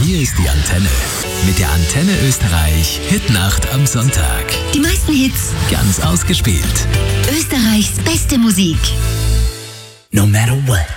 Hier ist die Antenne. Mit der Antenne Österreich Hitnacht am Sonntag. Die meisten Hits. Ganz ausgespielt. Österreichs beste Musik. No matter what.